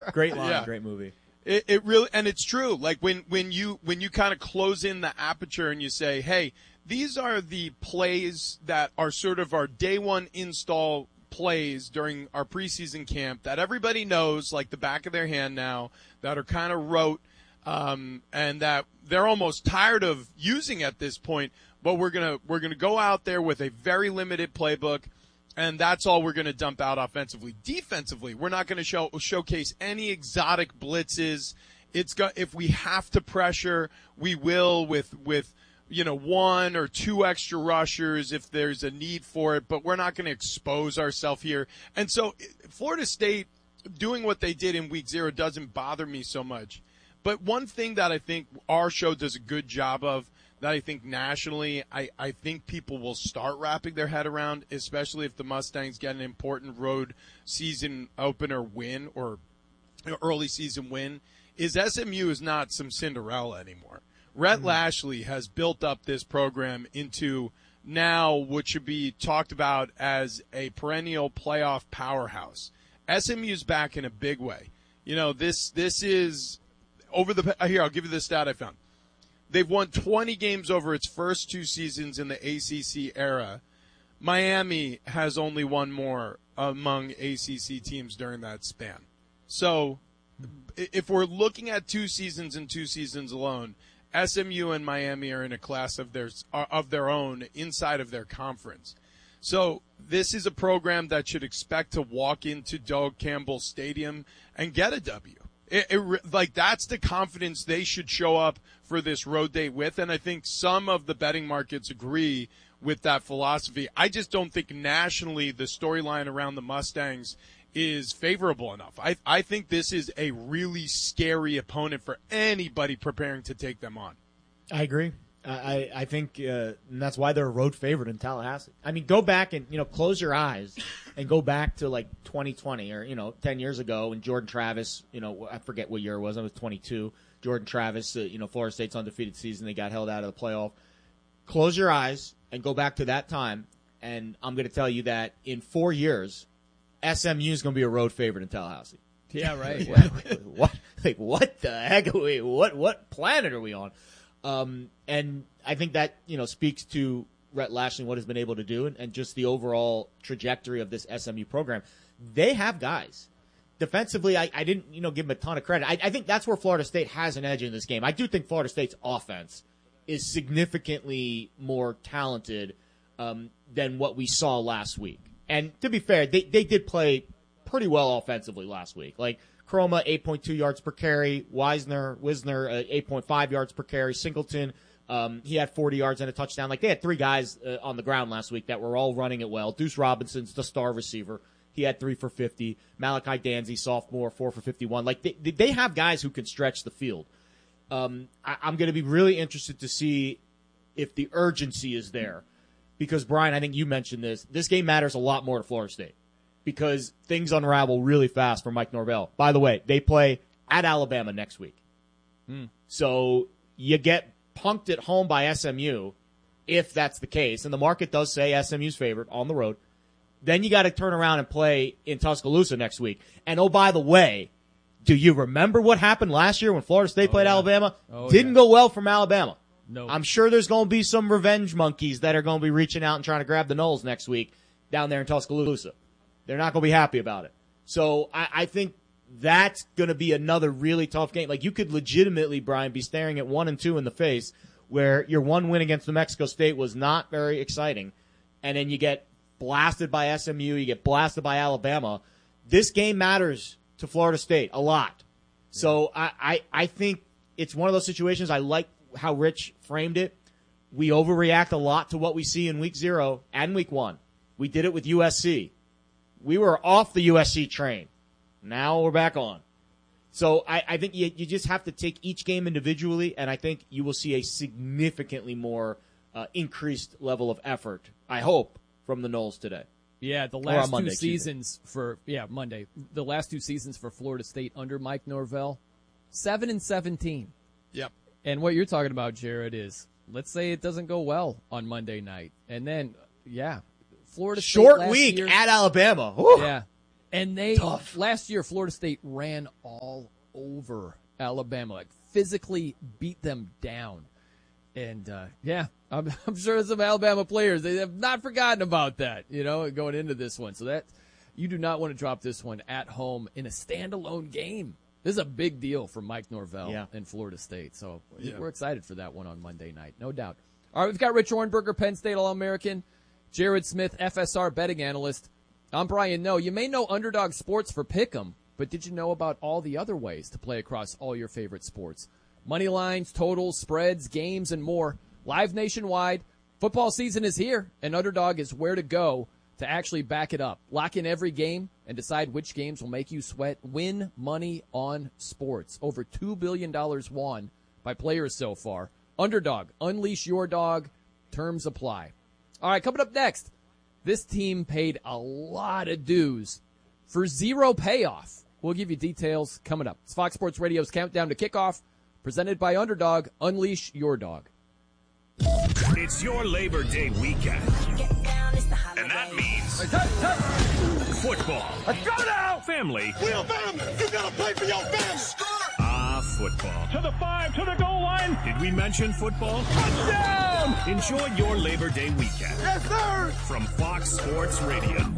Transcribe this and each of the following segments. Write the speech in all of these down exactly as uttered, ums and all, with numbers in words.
Great line, Yeah. great movie. It, it really, and it's true. Like when, when you, when you kind of close in the aperture and you say, hey, these are the plays that are sort of our day one install plays during our preseason camp that everybody knows like the back of their hand now, that are kind of rote, um, and that they're almost tired of using at this point, but we're gonna, we're gonna go out there with a very limited playbook. And that's all we're going to dump out offensively. Defensively, we're not going to show, showcase any exotic blitzes. It's got, if we have to pressure, we will with, with, you know, one or two extra rushers if there's a need for it, but we're not going to expose ourselves here. And so Florida State doing what they did in week zero doesn't bother me so much. But one thing that I think our show does a good job of, that I think nationally, I, I think people will start wrapping their head around, especially if the Mustangs get an important road season opener win or early season win, is S M U is not some Cinderella anymore. Rhett mm-hmm. Lashley has built up this program into now what should be talked about as a perennial playoff powerhouse. S M U's back in a big way. You know, this this is over the – here, I'll give you the stat I found. They've won twenty games over its first two seasons in the A C C era. Miami has only won more among A C C teams during that span. So if we're looking at two seasons and two seasons alone, S M U and Miami are in a class of their, of their own inside of their conference. So this is a program that should expect to walk into Doak Campbell Stadium and get a W. It, it, like that's the confidence they should show up for this road date with, and I think some of the betting markets agree with that philosophy. I just don't think nationally the storyline around the Mustangs is favorable enough. I I think this is a really scary opponent for anybody preparing to take them on. I agree. I, I think uh, and that's why they're a road favorite in Tallahassee. I mean, go back and, you know, close your eyes and go back to like twenty twenty or, you know, ten years ago when Jordan Travis, you know, I forget what year it was. I was twenty-two. Jordan Travis, uh, you know, Florida State's undefeated season. They got held out of the playoff. Close your eyes and go back to that time, and I'm going to tell you that in four years, S M U is going to be a road favorite in Tallahassee. Yeah, right. what, what, like, what the heck are we, what, what planet are we on? Um, and I think that, you know, speaks to Rhett Lashley, what he's been able to do, and, and just the overall trajectory of this S M U program. They have guys. Defensively, I, I didn't, you know, give them a ton of credit. I, I think that's where Florida State has an edge in this game. I do think Florida State's offense is significantly more talented um, than what we saw last week. And to be fair, they, they did play pretty well offensively last week. Like, Chroma, eight point two yards per carry. Wisner, Wisner, uh, eight point five yards per carry. Singleton, um, he had forty yards and a touchdown. Like, they had three guys uh, on the ground last week that were all running it well. Deuce Robinson's the star receiver. He had three for fifty. Malachi Danzy, sophomore, four for fifty-one. Like, they, they have guys who can stretch the field. Um, I, I'm going to be really interested to see if the urgency is there. Because, Brian, I think you mentioned this. This game matters a lot more to Florida State because things unravel really fast for Mike Norvell. By the way, they play at Alabama next week. Mm. So you get punked at home by S M U if that's the case. And the market does say S M U's favorite on the road. Then you got to turn around and play in Tuscaloosa next week. And, oh, by the way, do you remember what happened last year when Florida State oh, played yeah. Alabama? Oh, Didn't yeah. go well from Alabama. No. I'm sure there's going to be some revenge monkeys that are going to be reaching out and trying to grab the Knowles next week down there in Tuscaloosa. They're not going to be happy about it. So I, I think that's going to be another really tough game. Like, you could legitimately, Brian, be staring at one and two in the face where your one win against New Mexico State was not very exciting, and then you get blasted by S M U, you get blasted by Alabama. This game matters to Florida State a lot. So I, I, I think it's one of those situations. I like how Rich framed it. We overreact a lot to what we see in week zero and week one. We did it with U S C. We were off the U S C train. Now we're back on. So I, I think you, you just have to take each game individually, and I think you will see a significantly more uh, increased level of effort, I hope, from the Knowles today. Yeah, the last Monday, two seasons for yeah Monday. The last two seasons for Florida State under Mike Norvell, seven and seventeen. Yep. And what you're talking about, Jared, is let's say it doesn't go well on Monday night, and then yeah, Florida State short last week year, at Alabama. Whew. Yeah, And they Tough. last year, Florida State ran all over Alabama, like physically beat them down. And uh, yeah, I'm, I'm sure some Alabama players, they have not forgotten about that, you know, going into this one. So that you do not want to drop this one at home in a standalone game. This is a big deal for Mike Norvell yeah. and Florida State. So yeah. we're excited for that one on Monday night, no doubt. All right, we've got Rich Hornberger, Penn State All-American, Jared Smith, F S R betting analyst. I'm Brian Noe. You may know Underdog Sports for Pick'em, but did you know about all the other ways to play across all your favorite sports? Money lines, totals, spreads, games, and more. Live nationwide. Football season is here, and Underdog is where to go to actually back it up. Lock in every game and decide which games will make you sweat. Win money on sports. Over two billion dollars won by players so far. Underdog. Unleash your dog. Terms apply. All right, coming up next. This team paid a lot of dues for zero payoff. We'll give you details coming up. It's Fox Sports Radio's Countdown to Kickoff, presented by Underdog. Unleash your dog. It's your Labor Day weekend. And that means football. Let's go now! Family. Real family. You gotta play for your family. Ah, football. To the five, to the goal line. Did we mention football? Touchdown! Enjoy your Labor Day weekend. Yes, sir! From Fox Sports Radio.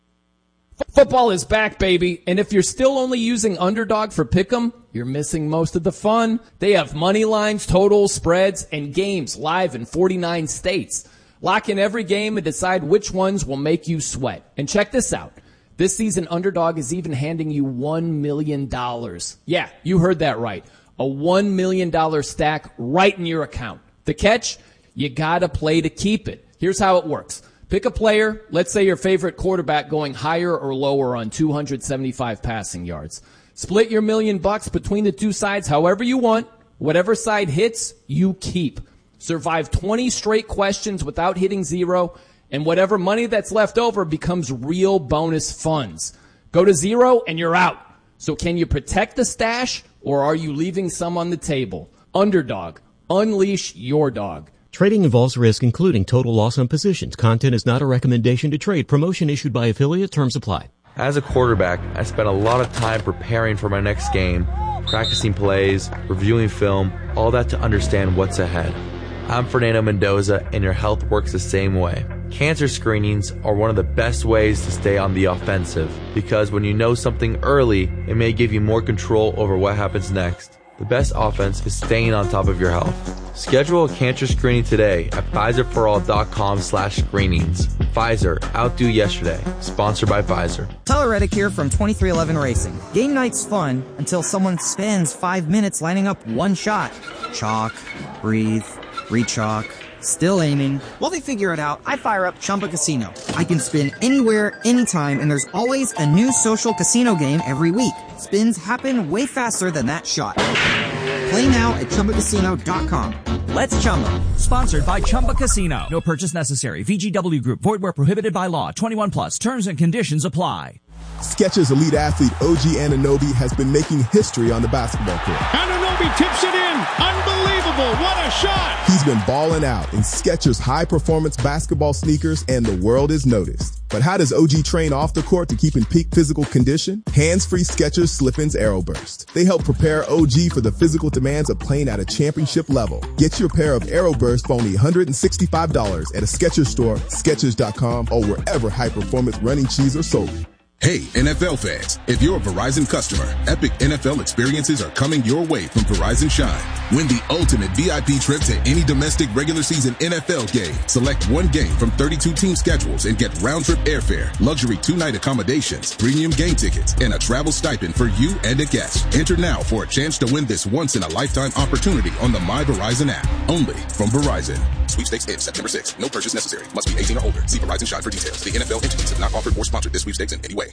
Football is back, baby, and if you're still only using Underdog for Pick'em, you're missing most of the fun. They have money lines, totals, spreads, and games live in forty-nine states. Lock in every game and decide which ones will make you sweat. And check this out. This season, Underdog is even handing you one million dollars. Yeah, you heard that right. A one million dollars stack right in your account. The catch? You gotta play to keep it. Here's how it works. Pick a player, let's say your favorite quarterback going higher or lower on two hundred seventy-five passing yards. Split your million bucks between the two sides however you want. Whatever side hits, you keep. Survive twenty straight questions without hitting zero, and whatever money that's left over becomes real bonus funds. Go to zero and you're out. So can you protect the stash, or are you leaving some on the table? Underdog. Unleash your dog. Trading involves risk, including total loss on positions. Content is not a recommendation to trade. Promotion issued by affiliate. Terms apply. As a quarterback, I spent a lot of time preparing for my next game, practicing plays, reviewing film, all that to understand what's ahead. I'm Fernando Mendoza, and your health works the same way. Cancer screenings are one of the best ways to stay on the offensive, because when you know something early, it may give you more control over what happens next. The best offense is staying on top of your health. Schedule a cancer screening today at Pfizerforall.com slash screenings. Pfizer, outdo yesterday. Sponsored by Pfizer. Tyler Reddick here from twenty-three eleven Racing. Game night's fun until someone spends five minutes lining up one shot. Chalk, breathe, re-chalk, still aiming. While they figure it out, I fire up Chumba Casino. I can spin anywhere, anytime, and there's always a new social casino game every week. Spins happen way faster than that shot. Play now at Chumba Casino dot com. Let's Chumba. Sponsored by Chumba Casino. No purchase necessary. V G W Group. Void where prohibited by law. twenty-one plus. Terms and conditions apply. Skechers elite athlete O G Anunoby has been making history on the basketball court. Anunoby tips it in. Unbelievable. What a shot. He's been balling out in Skechers high-performance basketball sneakers, and the world is noticed. But how does O G train off the court to keep in peak physical condition? Hands-free Skechers Slip-ins Aeroburst. They help prepare O G for the physical demands of playing at a championship level. Get your pair of Aeroburst for only one hundred sixty-five dollars at a Skechers store, Skechers dot com, or wherever high-performance running shoes are sold. Hey, N F L fans, if you're a Verizon customer, epic N F L experiences are coming your way from Verizon Shine. Win the ultimate V I P trip to any domestic regular season N F L game. Select one game from thirty-two team schedules and get round-trip airfare, luxury two-night accommodations, premium game tickets, and a travel stipend for you and a guest. Enter now for a chance to win this once-in-a-lifetime opportunity on the My Verizon app. Only from Verizon. Sweepstakes ends September sixth. No purchase necessary. Must be eighteen or older. See Verizon Shine for details. The N F L entities have not offered or sponsored this sweepstakes in any way.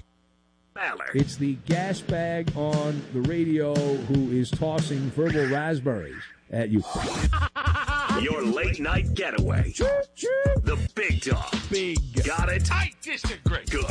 It's the gas bag on the radio who is tossing verbal raspberries at you. Your late night getaway. The Big Dog. Big. Got it? I disagree. Good.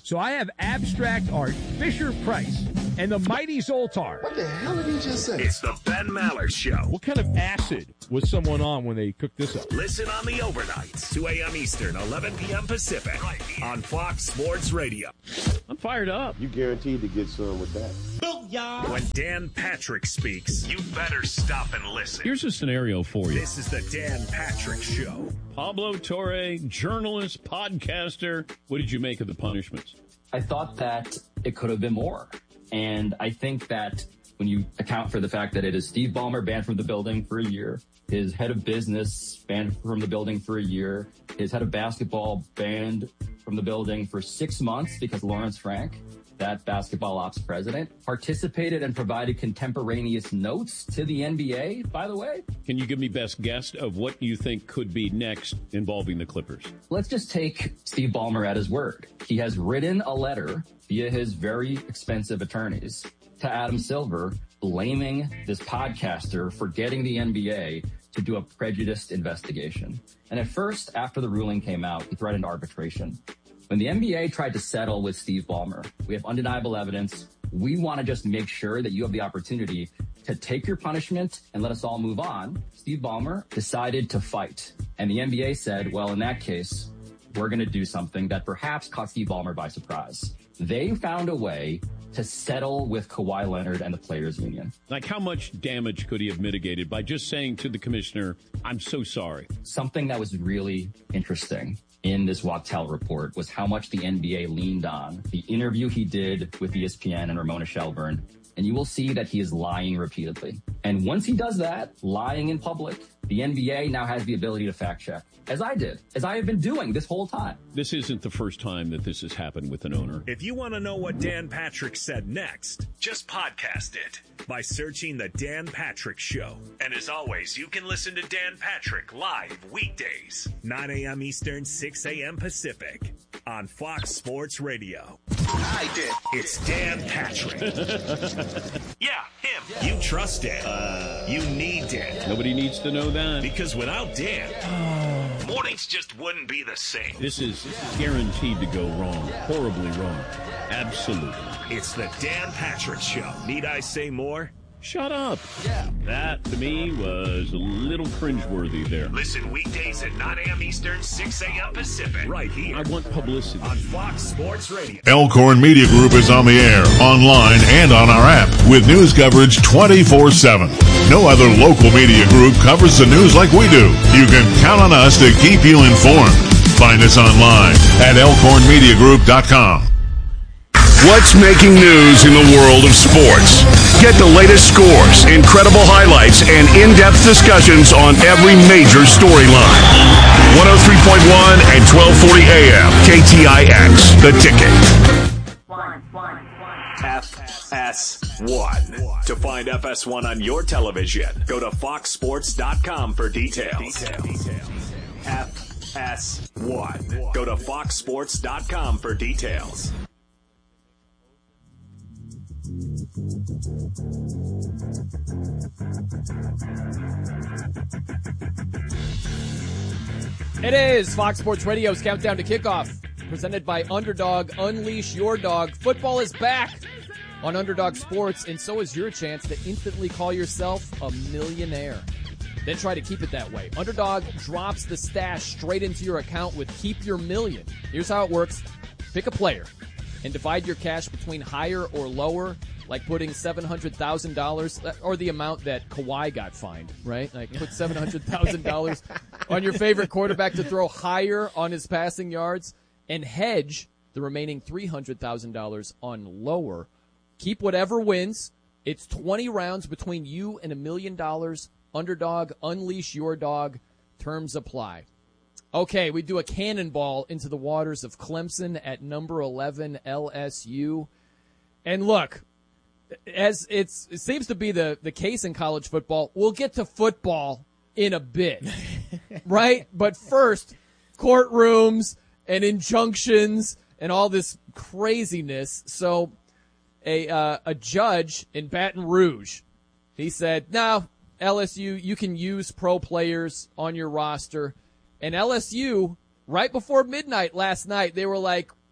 So I have abstract art, Fisher-Price, and the mighty Zoltar. What the hell did he just say? It's the Ben Maller Show. What kind of acid was someone on when they cooked this up? Listen on the overnights, two a.m. Eastern, eleven p.m. Pacific, right on Fox Sports Radio. I'm fired up. You guaranteed to get some with that. Booyah! When Dan Patrick speaks, you better stop and listen. Here's a scenario for you. This is the Dan Patrick Show. Pablo Torre, journalist, podcaster. What did you make of the punishments? I thought that it could have been more. And I think that when you account for the fact that it is Steve Ballmer banned from the building for a year, his head of business banned from the building for a year, his head of basketball banned from the building for six months because Lawrence Frank, that basketball ops president, participated and provided contemporaneous notes to the N B A, by the way. Can you give me best guess of what you think could be next involving the Clippers? Let's just take Steve Ballmer at his word. He has written a letter via his very expensive attorneys to Adam Silver blaming this podcaster for getting the N B A to do a prejudiced investigation. And at first, after the ruling came out, he threatened arbitration. When the N B A tried to settle with Steve Ballmer, we have undeniable evidence. We want to just make sure that you have the opportunity to take your punishment and let us all move on. Steve Ballmer decided to fight. And the N B A said, well, in that case, we're going to do something that perhaps caught Steve Ballmer by surprise. They found a way to settle with Kawhi Leonard and the Players Union. Like, how much damage could he have mitigated by just saying to the commissioner, I'm so sorry? Something that was really interesting in this Wachtell report was how much the N B A leaned on the interview he did with E S P N and Ramona Shelburne. And you will see that he is lying repeatedly. And once he does that, lying in public, the N B A now has the ability to fact check, as I did, as I have been doing this whole time. This isn't the first time that this has happened with an owner. If you want to know what Dan Patrick said next, just podcast it by searching The Dan Patrick Show. And as always, you can listen to Dan Patrick live weekdays, nine a.m. Eastern, six a.m. Pacific, on Fox Sports Radio. I did. It's Dan Patrick. Yeah, him. You trust it. Uh, you need it. Nobody needs to know that. Because without Dan, mornings just wouldn't be the same. This is guaranteed to go wrong. Horribly wrong. Absolutely. It's the Dan Patrick Show. Need I say more? Shut up. Yeah. That, to me, was a little cringeworthy there. Listen weekdays at nine a.m. Eastern, six a.m. Pacific. Right here. I want publicity. On Fox Sports Radio. Elkhorn Media Group is on the air, online, and on our app with news coverage twenty-four seven. No other local media group covers the news like we do. You can count on us to keep you informed. Find us online at elkhorn media group dot com. What's making news in the world of sports? Get the latest scores, incredible highlights, and in-depth discussions on every major storyline. one oh three point one and twelve forty A M, K T I X, The Ticket. F S one. To find F S one on your television, go to fox sports dot com for details. F S one. Go to fox sports dot com for details. It is Fox Sports Radio's Countdown to Kickoff, presented by Underdog. Unleash your dog. Football is back on Underdog Sports, and so is your chance to instantly call yourself a millionaire. Then try to keep it that way. Underdog drops the stash straight into your account with Keep Your Million. Here's how it works. Pick a player and divide your cash between higher or lower, like putting seven hundred thousand dollars, or the amount that Kawhi got fined, right? Like put seven hundred thousand dollars on your favorite quarterback to throw higher on his passing yards, and hedge the remaining three hundred thousand dollars on lower. Keep whatever wins. It's twenty rounds between you and a million dollars. Underdog, unleash your dog. Terms apply. Okay, we do a cannonball into the waters of Clemson at number eleven, L S U. And look, as it's, it seems to be the, the case in college football, we'll get to football in a bit, right? But first, courtrooms and injunctions and all this craziness. So a uh, a judge in Baton Rouge, he said, no, L S U, you can use pro players on your roster. And L S U, right before midnight last night, they were like,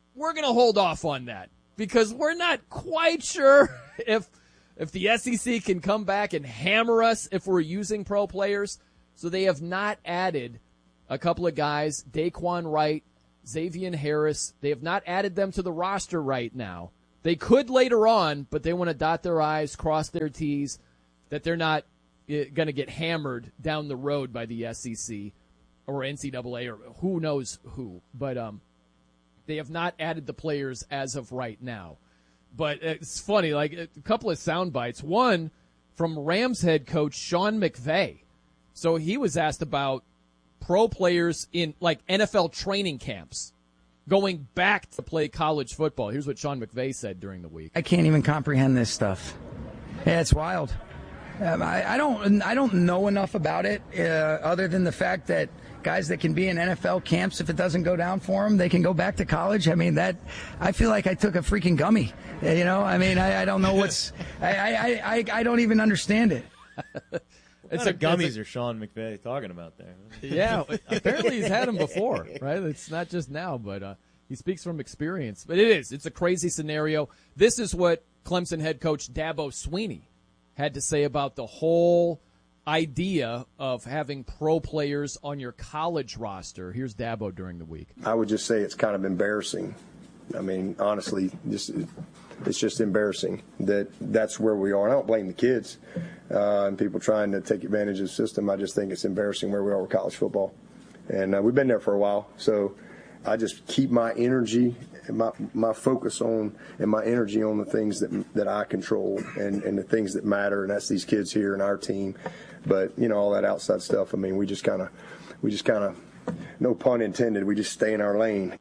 we're going to hold off on that because we're not quite sure if if the S E C can come back and hammer us if we're using pro players. So they have not added a couple of guys, Daquan Wright, Xavier Harris. They have not added them to the roster right now. They could later on, but they want to dot their I's, cross their T's, that they're not uh, going to get hammered down the road by the S E C or N C double A or who knows who. But um, they have not added the players as of right now. But it's funny, like a couple of sound bites. One from Rams head coach Sean McVay. So he was asked about pro players in like N F L training camps going back to play college football. Here's what Sean McVay said during the week. I can't even comprehend this stuff. Yeah, it's wild. Um, I, I don't I don't know enough about it uh, other than the fact that guys that can be in N F L camps, if it doesn't go down for them, they can go back to college. I mean, that I feel like I took a freaking gummy. You know, I mean, I, I don't know what's I, I, I, I don't even understand it. It's a gummies are Sean McVay talking about there? Yeah, apparently he's had them before, right? It's not just now, but uh, he speaks from experience. But it is. It's a crazy scenario. This is what Clemson head coach Dabo Swinney had to say about the whole idea of having pro players on your college roster. Here's Dabo during the week. I would just say it's kind of embarrassing. I mean, honestly, just it's just embarrassing that that's where we are. And I don't blame the kids uh, and people trying to take advantage of the system. I just think it's embarrassing where we are with college football. And uh, we've been there for a while. So I just keep my energy and my, my focus on and my energy on the things that that I control and, and the things that matter. And that's these kids here and our team. But, you know, all that outside stuff, I mean, we just kind of, we just kind of, no pun intended, we just stay in our lane.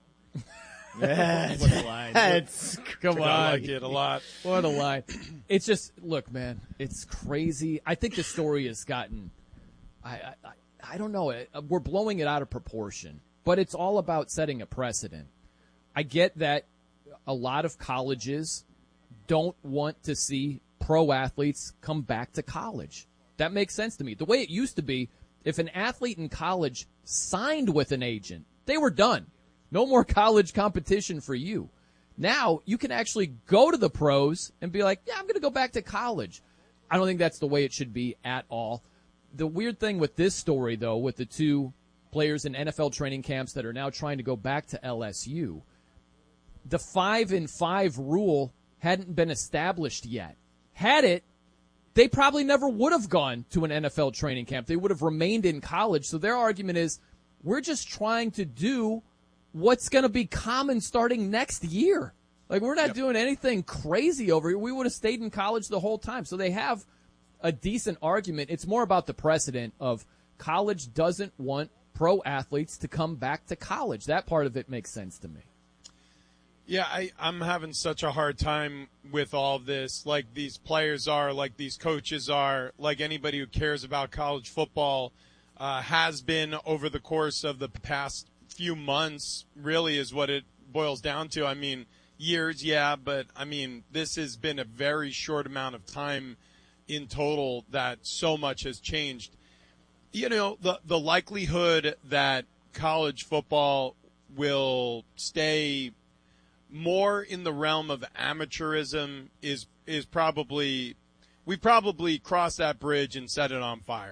That's, what a line. That's, come on. I like it a lot. What a line. It's just, look, man, it's crazy. I think the story has gotten, I, I, I don't know, we're blowing it out of proportion, but it's all about setting a precedent. I get that a lot of colleges don't want to see pro athletes come back to college. That makes sense to me. The way it used to be, if an athlete in college signed with an agent, they were done. No more college competition for you. Now you can actually go to the pros and be like, yeah, I'm going to go back to college. I don't think that's the way it should be at all. The weird thing with this story, though, with the two players in N F L training camps that are now trying to go back to L S U, the five and five rule hadn't been established yet. Had it, they probably never would have gone to an N F L training camp. They would have remained in college. So their argument is, we're just trying to do what's going to be common starting next year. Like, we're not yep. doing anything crazy over here. We would have stayed in college the whole time. So they have a decent argument. It's more about the precedent of college doesn't want pro athletes to come back to college. That part of it makes sense to me. Yeah, I, I'm having such a hard time with all this. Like these players are, like these coaches are, like anybody who cares about college football uh, has been over the course of the past few months, really is what it boils down to. I mean, years, yeah, but I mean, this has been a very short amount of time in total that so much has changed. You know, the the likelihood that college football will stay more in the realm of amateurism is is probably we probably crossed that bridge and set it on fire.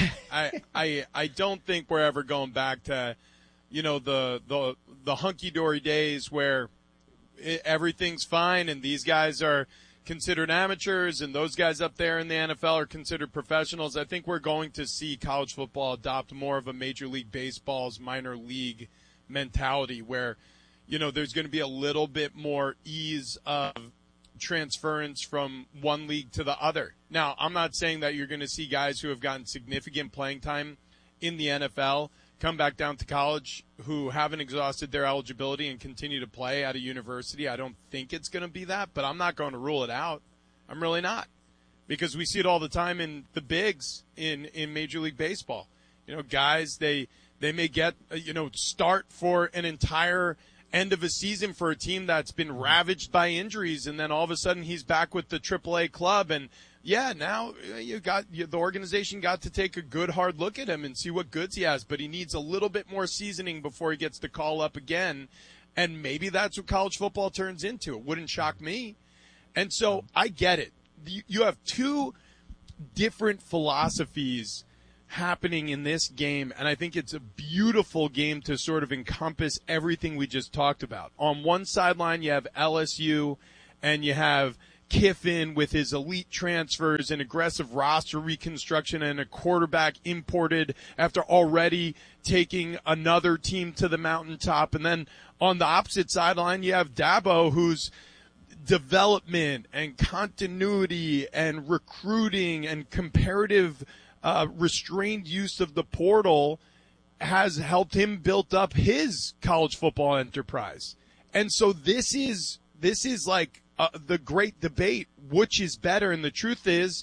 I I I don't think we're ever going back to, you know, the the the hunky-dory days where it, everything's fine and these guys are considered amateurs and those guys up there in the N F L are considered professionals. I think we're going to see college football adopt more of a Major League Baseball's minor league mentality where, you know, there's going to be a little bit more ease of transference from one league to the other. Now, I'm not saying that you're going to see guys who have gotten significant playing time in the N F L come back down to college who haven't exhausted their eligibility and continue to play at a university. I don't think it's going to be that, but I'm not going to rule it out. I'm really not, because we see it all the time in the bigs in, in Major League Baseball. You know, guys, they, they may get, you know, start for an entire end of a season for a team that's been ravaged by injuries, and then all of a sudden he's back with the triple A club, and yeah, now you got you, the organization got to take a good hard look at him and see what goods he has, but he needs a little bit more seasoning before he gets the call up again. And maybe that's what college football turns into. It wouldn't shock me. And so I get it. You, you have two different philosophies happening in this game, and I think it's a beautiful game to sort of encompass everything we just talked about. On one sideline, you have L S U, and you have Kiffin with his elite transfers and aggressive roster reconstruction and a quarterback imported after already taking another team to the mountaintop. And then on the opposite sideline, you have Dabo, whose development and continuity and recruiting and comparative uh, restrained use of the portal has helped him build up his college football enterprise. And so this is this is like uh, the great debate, which is better. And the truth is,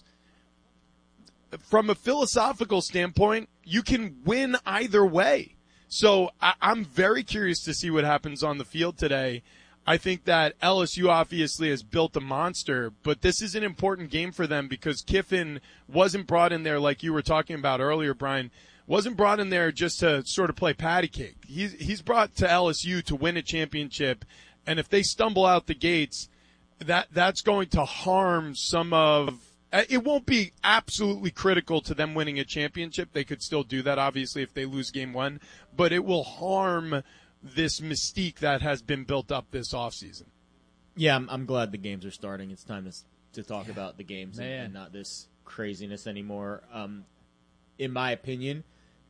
from a philosophical standpoint, you can win either way. So I, I'm very curious to see what happens on the field today. I think that L S U obviously has built a monster, but this is an important game for them because Kiffin wasn't brought in there like you were talking about earlier, Brian, wasn't brought in there just to sort of play patty cake. He's, he's brought to L S U to win a championship, and if they stumble out the gates, that that's going to harm some of – it won't be absolutely critical to them winning a championship. They could still do that, obviously, if they lose game one, but it will harm – this mystique that has been built up this offseason. Yeah, I'm, I'm glad the games are starting. It's time to to talk yeah, about the games and, and not this craziness anymore. Um, in my opinion,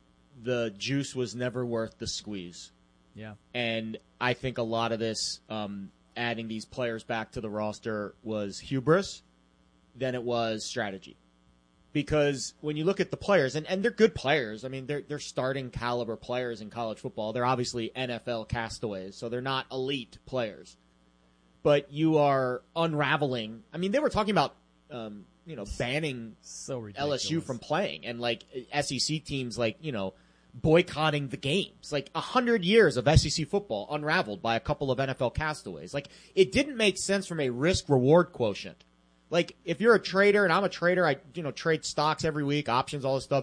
the juice was never worth the squeeze. Yeah. And I think a lot of this, um, adding these players back to the roster was hubris than it was strategy. Because when you look at the players, and, and they're good players, I mean, they're they're starting caliber players in college football. They're obviously N F L castaways, so they're not elite players. But you are unraveling. I mean, they were talking about, um, you know, banning so L S U from playing, and like S E C teams, like you know, boycotting the games. Like a hundred years of S E C football unraveled by a couple of N F L castaways. Like it didn't make sense from a risk reward quotient. Like, if you're a trader, and I'm a trader, I, you know, trade stocks every week, options, all this stuff.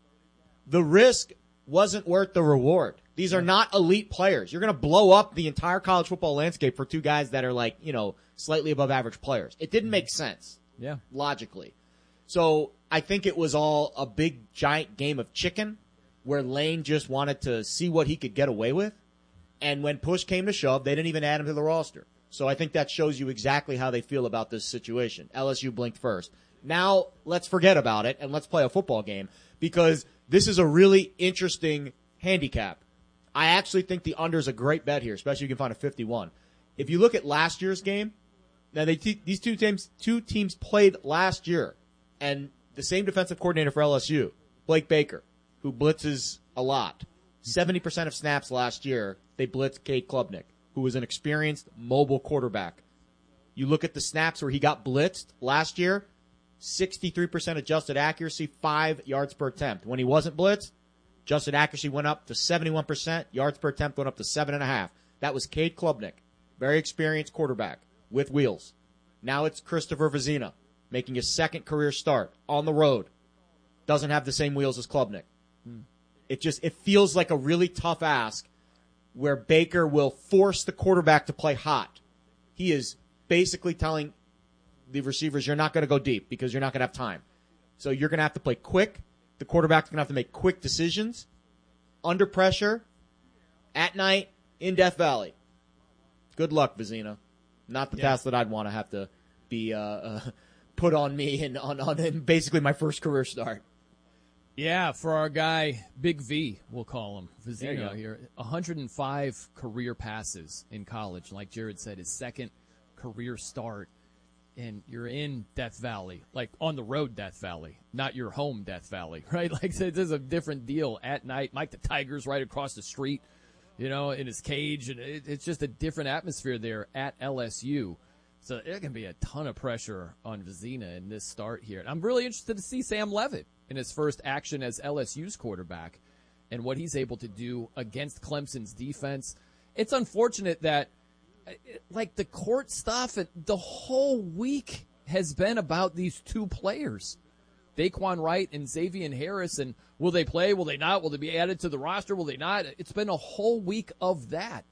The risk wasn't worth the reward. These are not elite players. You're going to blow up the entire college football landscape for two guys that are like, you know, slightly above average players. It didn't make sense. Yeah. Logically. So, I think it was all a big, giant game of chicken where Lane just wanted to see what he could get away with. And when push came to shove, they didn't even add him to the roster. So I think that shows you exactly how they feel about this situation. L S U blinked first. Now let's forget about it and let's play a football game because this is a really interesting handicap. I actually think the under is a great bet here, especially if you can find a fifty-one. If you look at last year's game, now they te- these two teams two teams played last year, and the same defensive coordinator for L S U, Blake Baker, who blitzes a lot. seventy percent of snaps last year, they blitzed Cade Klubnik, who was an experienced mobile quarterback. You look at the snaps where he got blitzed last year, sixty-three percent adjusted accuracy, five yards per attempt. When he wasn't blitzed, adjusted accuracy went up to seventy-one percent, yards per attempt went up to seven point five. That was Cade Klubnik, very experienced quarterback with wheels. Now it's Christopher Vizina, making his second career start on the road. Doesn't have the same wheels as Klubnik. Hmm. It just, it feels like a really tough ask where Baker will force the quarterback to play hot. He is basically telling the receivers, you're not going to go deep because you're not going to have time. So you're going to have to play quick. The quarterback's going to have to make quick decisions under pressure at night in Death Valley. Good luck, Vizina. Not the yeah. task that I'd want to have to be uh, uh, put on me and on, on in basically my first career start. Yeah, for our guy, Big V, we'll call him, Vizina here, one hundred five career passes in college. Like Jared said, his second career start, and you're in Death Valley, like on the road Death Valley, not your home Death Valley, right? Like this is a different deal at night. Mike the Tiger's right across the street, you know, in his cage, and it, it's just a different atmosphere there at L S U. So there can be a ton of pressure on Vizina in this start here. And I'm really interested to see Sam Leavitt in his first action as L S U's quarterback and what he's able to do against Clemson's defense. It's unfortunate that, like, the court stuff, the whole week has been about these two players, Daquan Wright and Xavier Harris, and will they play, will they not, will they be added to the roster, will they not? It's been a whole week of that.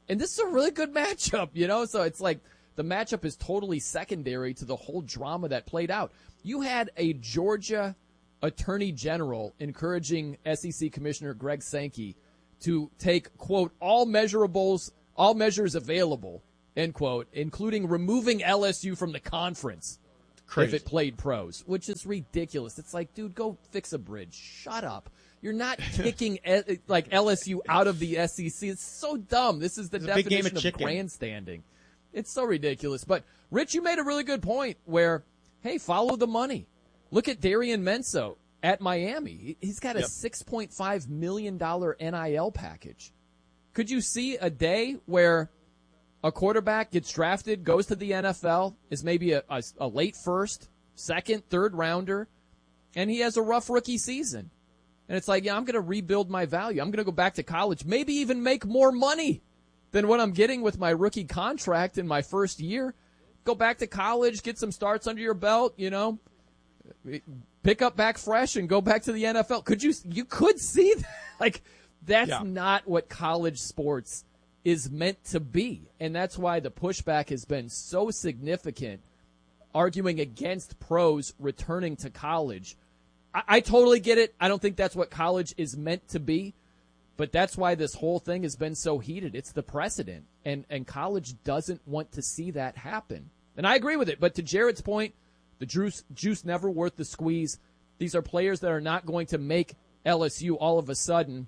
And this is a really good matchup, you know? So it's like the matchup is totally secondary to the whole drama that played out. You had a Georgia Attorney General encouraging S E C Commissioner Greg Sankey to take, quote, all measurables, all measures available, end quote, including removing L S U from the conference Crazy. if it played pros, which is ridiculous. It's like, dude, go fix a bridge. Shut up. You're not kicking like L S U out of the S E C. It's so dumb. This is the It's a big game definition of of chicken. grandstanding. It's so ridiculous. But, Rich, you made a really good point where, hey, follow the money. Look at Darian Menso at Miami. He's got a Yep. six point five million dollars N I L package. Could you see a day where a quarterback gets drafted, goes to the N F L, is maybe a, a, a late first, second, third rounder, and he has a rough rookie season? And it's like, yeah, I'm going to rebuild my value. I'm going to go back to college, maybe even make more money than what I'm getting with my rookie contract in my first year. Go back to college, get some starts under your belt, you know, pick up back fresh and go back to the N F L. Could you, you could see that. Like, that's Yeah. not what college sports is meant to be. And that's why the pushback has been so significant, arguing against pros returning to college. I, I totally get it. I don't think that's what college is meant to be. But that's why this whole thing has been so heated. It's the precedent. And, and college doesn't want to see that happen. And I agree with it. But to Jared's point, the juice, juice never worth the squeeze. These are players that are not going to make L S U all of a sudden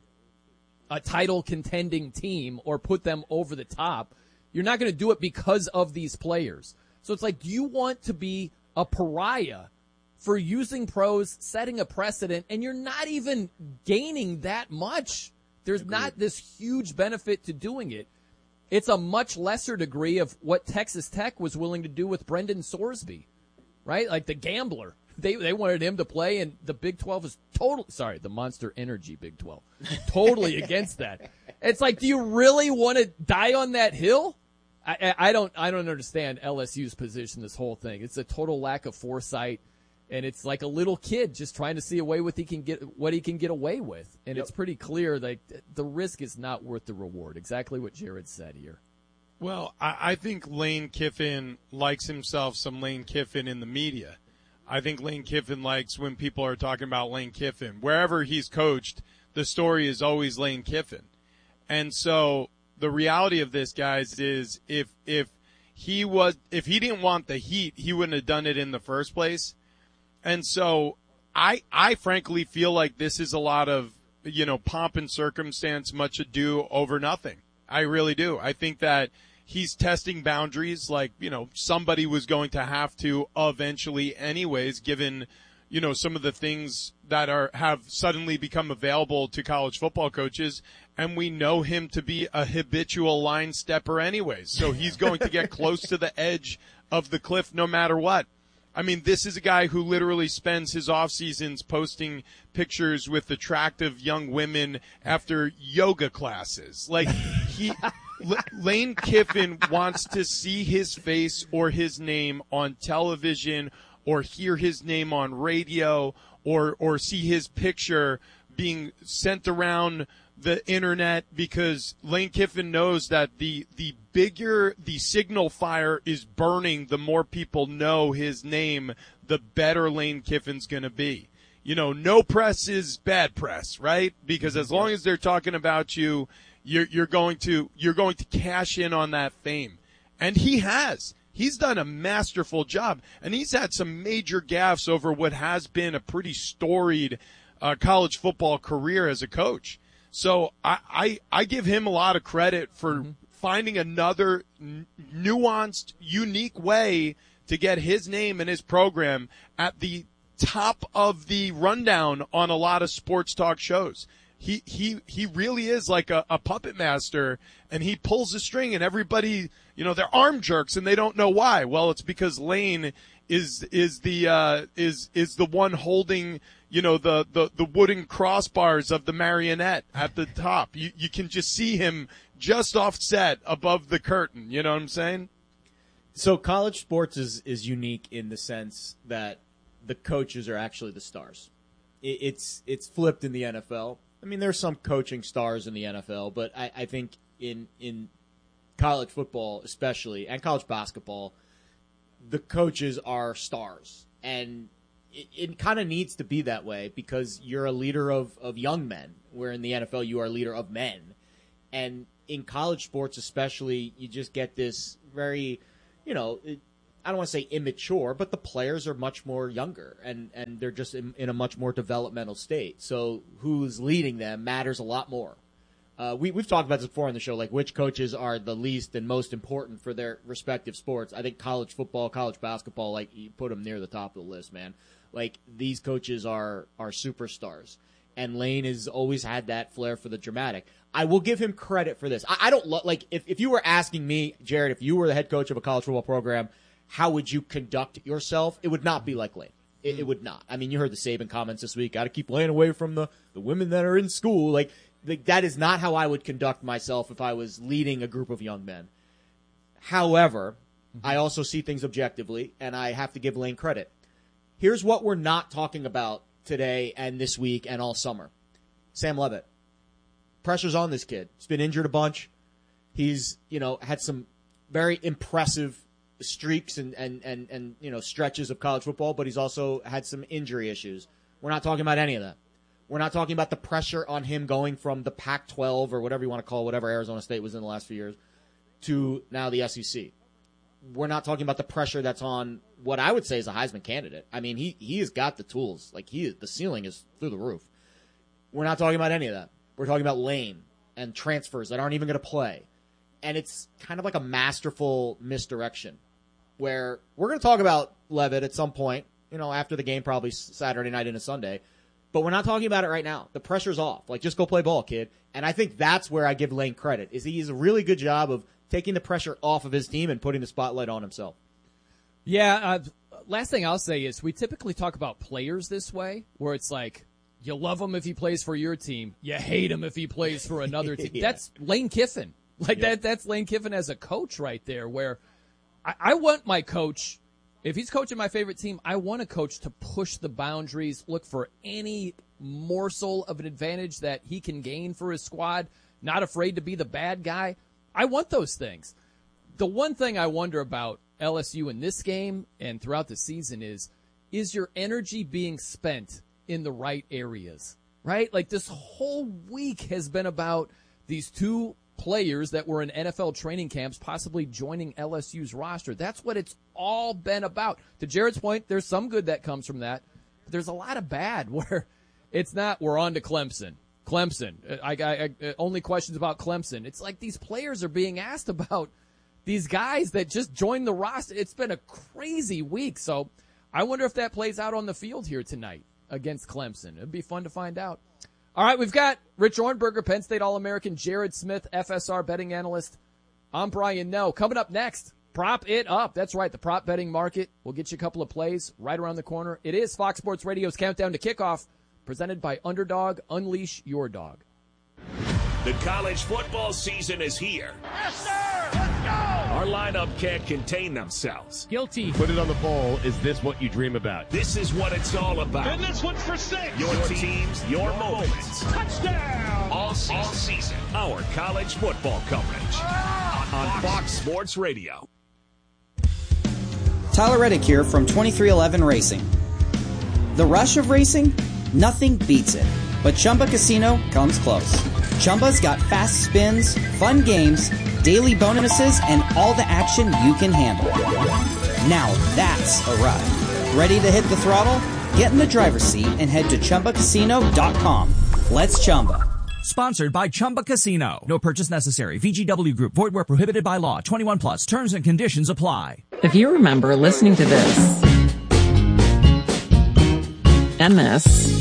a title contending team or put them over the top. You're not going to do it because of these players. So it's like, do you want to be a pariah for using pros, setting a precedent, and you're not even gaining that much? There's not this huge benefit to doing it. It's a much lesser degree of what Texas Tech was willing to do with Brendan Sorsby, right? Like the gambler. They they wanted him to play, and the Big twelve is totally, sorry, the Monster Energy Big twelve, totally against that. It's like, do you really want to die on that hill? I, I, I don't I don't understand L S U's position, this whole thing. It's a total lack of foresight. And it's like a little kid just trying to see a way with he can get what he can get away with, and Yep. it's pretty clear that the risk is not worth the reward. Exactly what Jared said here. Well, I, I think Lane Kiffin likes himself some Lane Kiffin in the media. I think Lane Kiffin likes when people are talking about Lane Kiffin. Wherever he's coached, the story is always Lane Kiffin. And so the reality of this, guys, is if if he was if he didn't want the heat, he wouldn't have done it in the first place. And so I, I frankly feel like this is a lot of, you know, pomp and circumstance, much ado over nothing. I really do. I think that he's testing boundaries like, you know, somebody was going to have to eventually anyways, given, you know, some of the things that are, have suddenly become available to college football coaches. And we know him to be a habitual line stepper anyways. So he's going to get close to the edge of the cliff no matter what. I mean, this is a guy who literally spends his off seasons posting pictures with attractive young women after yoga classes. Like he, L- Lane Kiffin wants to see his face or his name on television or hear his name on radio or, or see his picture being sent around the internet, because Lane Kiffin knows that the, the bigger the signal fire is burning, the more people know his name, the better Lane Kiffin's going to be. You know, no press is bad press, right? Because as long as they're talking about you, you're, you're going to, you're going to cash in on that fame. And he has. He's done a masterful job, and he's had some major gaffes over what has been a pretty storied uh, college football career as a coach. So I, I, I give him a lot of credit for mm-hmm. finding another n- nuanced, unique way to get his name and his program at the top of the rundown on a lot of sports talk shows. He he he really is like a, a puppet master, and he pulls the string, and everybody, you know, they're arm jerks, and they don't know why. Well, it's because Lane is is the uh, is is the one holding, you know, the, the, the wooden crossbars of the marionette at the top. You you can just see him just offset above the curtain. You know what I'm saying? So college sports is, is unique in the sense that the coaches are actually the stars. It, it's it's flipped in the N F L. I mean, there's some coaching stars in the N F L, but I, I think in in college football especially, and college basketball, the coaches are stars. And it, it kind of needs to be that way because you're a leader of, of young men, where in the N F L you are a leader of men. And in college sports especially, you just get this very, you know, it, I don't want to say immature, but the players are much more younger, and, and they're just in, in a much more developmental state. So who's leading them matters a lot more. Uh, we, we've talked about this before on the show, like which coaches are the least and most important for their respective sports. I think college football, college basketball, like you put them near the top of the list, man. Like these coaches are, are superstars. And Lane has always had that flair for the dramatic. I will give him credit for this. I, I don't lo- like if, if you were asking me, Jared, if you were the head coach of a college football program, how would you conduct yourself? It would not be like Lane. It, it would not. I mean, you heard the Saban comments this week. Got to keep Lane away from the, the women that are in school. Like, the, that is not how I would conduct myself if I was leading a group of young men. However, mm-hmm. I also see things objectively, and I have to give Lane credit. Here's what we're not talking about today and this week and all summer. Sam Leavitt. Pressure's on this kid. He's been injured a bunch. He's, you know, had some very impressive streaks and, and, and, and, you know, stretches of college football, but he's also had some injury issues. We're not talking about any of that. We're not talking about the pressure on him going from the Pac twelve or whatever you want to call whatever Arizona State was in the last few years to now the S E C. We're not talking about the pressure that's on what I would say is a Heisman candidate. I mean, he, he has got the tools. Like, he the ceiling is through the roof. We're not talking about any of that. We're talking about Lane and transfers that aren't even going to play. And it's kind of like a masterful misdirection where we're going to talk about Leavitt at some point, you know, after the game, probably Saturday night into Sunday. But we're not talking about it right now. The pressure's off. Like, just go play ball, kid. And I think that's where I give Lane credit, is he does a really good job of taking the pressure off of his team and putting the spotlight on himself. Yeah, uh, last thing I'll say is we typically talk about players this way, where it's like, you love him if he plays for your team. You hate him if he plays for another team. yeah. That's Lane Kiffin. Like, yep. that. that's Lane Kiffin as a coach right there, where I, I want my coach, if he's coaching my favorite team, I want a coach to push the boundaries, look for any morsel of an advantage that he can gain for his squad, not afraid to be the bad guy. I want those things. The one thing I wonder about L S U in this game and throughout the season is, is your energy being spent in the right areas, right? Like, this whole week has been about these two players that were in N F L training camps possibly joining L S U's roster. That's what it's all been about. To Jared's point, there's some good that comes from that, but there's a lot of bad where it's not, we're on to Clemson. Clemson. I, I, I only questions about Clemson. It's like these players are being asked about these guys that just joined the roster. It's been a crazy week. So I wonder if that plays out on the field here tonight against Clemson. It'd be fun to find out. All right, we've got Rich Ornberger, Penn State All-American, Jared Smith, F S R betting analyst. I'm Brian Noe. Coming up next, prop it up. That's right, the prop betting market. We'll get you a couple of plays right around the corner. It is Fox Sports Radio's Countdown to Kickoff, presented by Underdog. Unleash your dog. The college football season is here. Yes, sir! Let's go! Our lineup can't contain themselves. Guilty. Put it on the bowl. Is this what you dream about? This is what it's all about. And this one's for six. Your, your teams, your, your moments. moments. Touchdown! All season. All season. Our college football coverage ah, on Fox. Fox Sports Radio. Tyler Reddick here from twenty-three eleven Racing. The rush of racing? Nothing beats it. But Chumba Casino comes close. Chumba's got fast spins, fun games, daily bonuses, and all the action you can handle. Now that's a ride. Ready to hit the throttle? Get in the driver's seat and head to Chumba Casino dot com. Let's Chumba. Sponsored by Chumba Casino. No purchase necessary. V G W Group. Void where prohibited by law. twenty-one plus. Terms and conditions apply. If you remember listening to this and this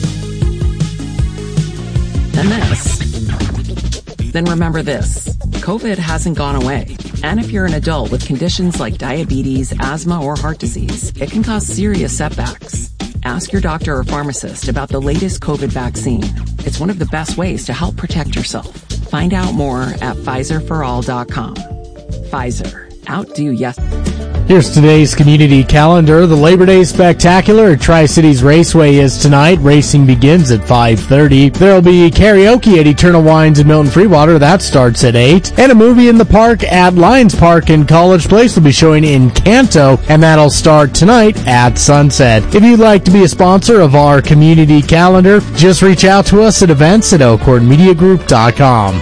and this, then remember this. COVID hasn't gone away. And if you're an adult with conditions like diabetes, asthma, or heart disease, it can cause serious setbacks. Ask your doctor or pharmacist about the latest COVID vaccine. It's one of the best ways to help protect yourself. Find out more at Pfizer for all dot com. Pfizer. Outdo yes. Here's today's community calendar. The Labor Day Spectacular at Tri-Cities Raceway is tonight. Racing begins at five thirty. There'll be karaoke at Eternal Wines in Milton Freewater. That starts at eight. And a movie in the park at Lions Park in College Place will be showing Encanto, and that'll start tonight at sunset. If you'd like to be a sponsor of our community calendar, just reach out to us at events at elkhorn media group dot com.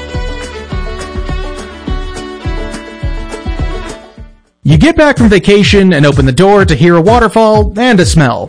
You get back from vacation and open the door to hear a waterfall and a smell.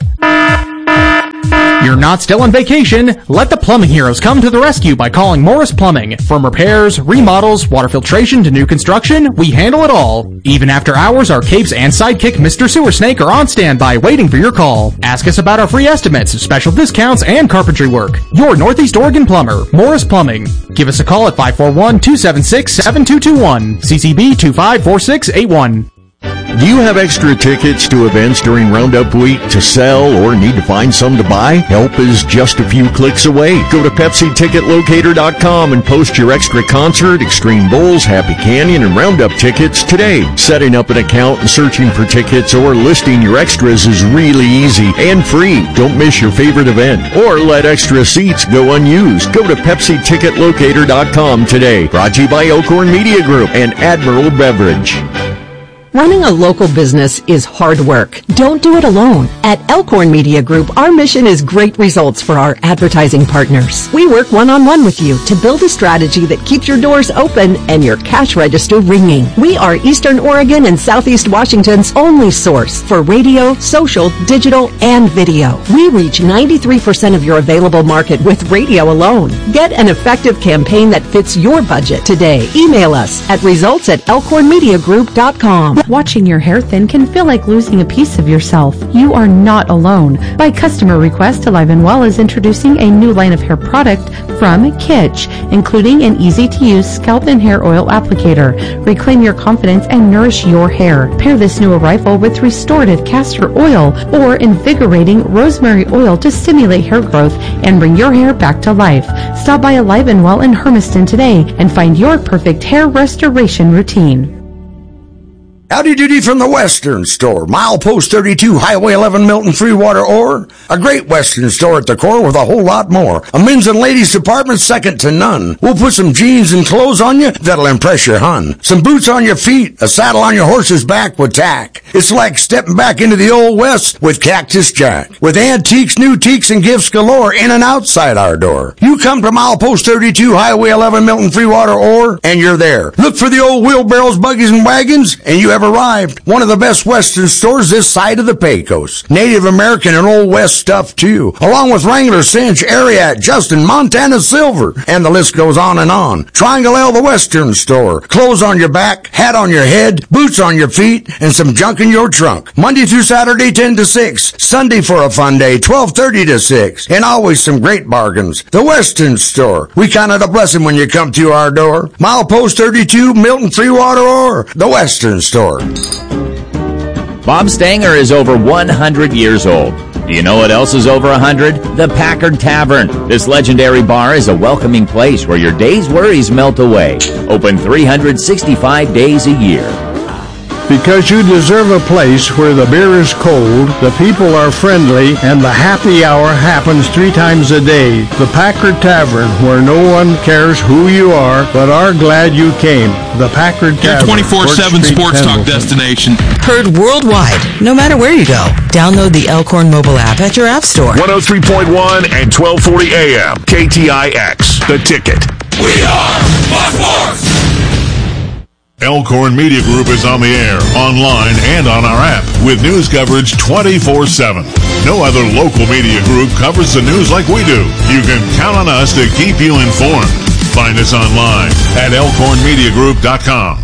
You're not still on vacation. Let the plumbing heroes come to the rescue by calling Morris Plumbing. From repairs, remodels, water filtration to new construction, we handle it all. Even after hours, our capes and sidekick Mister Sewer Snake are on standby waiting for your call. Ask us about our free estimates, special discounts, and carpentry work. Your Northeast Oregon plumber, Morris Plumbing. Give us a call at five four one, two seven six, seven two two one, C C B two five four six eight one. Do you have extra tickets to events during Roundup Week to sell or need to find some to buy? Help is just a few clicks away. Go to Pepsi Ticket Locator dot com and post your extra concert, Extreme Bulls, Happy Canyon, and Roundup tickets today. Setting up an account and searching for tickets or listing your extras is really easy and free. Don't miss your favorite event or let extra seats go unused. Go to Pepsi Ticket Locator dot com today. Brought to you by Elkhorn Media Group and Admiral Beverage. Running a local business is hard work. Don't do it alone. At Elkhorn Media Group, our mission is great results for our advertising partners. We work one-on-one with you to build a strategy that keeps your doors open and your cash register ringing. We are Eastern Oregon and Southeast Washington's only source for radio, social, digital, and video. We reach ninety-three percent of your available market with radio alone. Get an effective campaign that fits your budget today. Email us at results at elkhorn media group dot com. Watching your hair thin can feel like losing a piece of yourself. You are not alone. By customer request, Alive and Well is introducing a new line of hair product from Kitsch, including an easy-to-use scalp and hair oil applicator. Reclaim your confidence and nourish your hair. Pair this new arrival with restorative castor oil or invigorating rosemary oil to stimulate hair growth and bring your hair back to life. Stop by Alive and Well in Hermiston today and find your perfect hair restoration routine. Howdy doody from the Western Store, Milepost thirty-two, Highway eleven, Milton Freewater, or a great Western store at the core with a whole lot more. A men's and ladies department second to none. We'll put some jeans and clothes on you that'll impress your hun. Some boots on your feet, a saddle on your horse's back with tack. It's like stepping back into the old West with Cactus Jack. With antiques, new teaks, and gifts galore in and outside our door. You come to Milepost thirty-two, Highway eleven, Milton Freewater, or, and you're there. Look for the old wheelbarrows, buggies, and wagons, and you have arrived. One of the best Western stores this side of the Pecos. Native American and Old West stuff too, along with Wrangler, Cinch, Ariat, Justin, Montana Silver, and the list goes on and on. Triangle L, the Western Store. Clothes on your back, hat on your head, boots on your feet, and some junk in your trunk. Monday through Saturday, ten to six. Sunday for a fun day, twelve thirty to six. And always some great bargains. The Western Store. We count it a blessing when you come to our door. Milepost thirty-two, Milton Freewater, or the Western Store. Bob Stanger is over one hundred years old. Do you know what else is over one hundred? The Packard Tavern. This legendary bar is a welcoming place where your day's worries melt away. Open three hundred sixty-five days a year. Because you deserve a place where the beer is cold, the people are friendly, and the happy hour happens three times a day. The Packard Tavern, where no one cares who you are, but are glad you came. The Packard Your Tavern. twenty-four seven sports talk destination. Heard worldwide, no matter where you go. Download the Elkhorn mobile app at your app store. one oh three point one and twelve forty A M. K T I X. The Ticket. We are Fox Sports! Elkhorn Media Group is on the air, online, and on our app with news coverage twenty-four seven. No other local media group covers the news like we do. You can count on us to keep you informed. Find us online at elkhorn media group dot com.